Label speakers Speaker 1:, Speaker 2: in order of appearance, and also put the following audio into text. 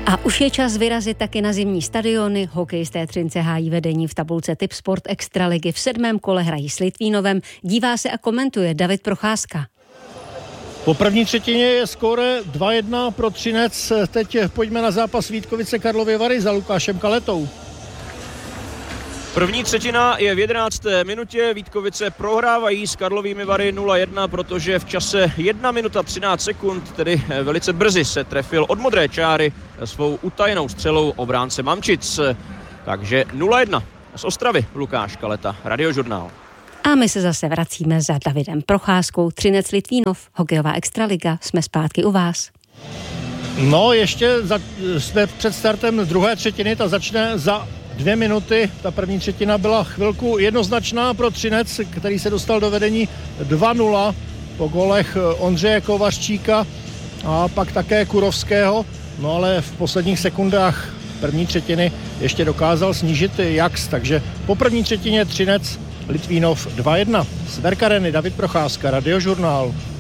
Speaker 1: A už je čas vyrazit taky na zimní stadiony. Hokejisté Třince hájí vedení v tabulce Tipsport Extraligy. V 7. kole hrají s Litvínovem. Dívá se a komentuje David Procházka.
Speaker 2: Po první třetině je skóre 2-1 pro Třinec. Teď pojďme na zápas Vítkovice Karlovy Vary za Lukášem Kaletou.
Speaker 3: První třetina je v 11. minutě. Vítkovice prohrávají s Karlovými Vary 0-1, protože v čase 1 minuta 13 sekund, tedy velice brzy, se trefil od modré čáry svou utajenou střelou obránce Mamčic. Takže 0-1 z Ostravy Lukáš Kaleta, Radiožurnál.
Speaker 1: A my se zase vracíme za Davidem Procházkou. Třinec Litvínov, hokejová extraliga. Jsme zpátky u vás.
Speaker 2: No, jsme před startem druhé třetiny, ta začne za 2 minuty. Ta první třetina byla chvilku jednoznačná pro Třinec, který se dostal do vedení 2-0 po golech Ondřeje Kovařčíka a pak také Kurovského. No ale v posledních sekundách první třetiny ještě dokázal snížit Jax, takže po první třetině Třinec Litvínov 2-1. Z Verkareny David Procházka, Radiožurnál.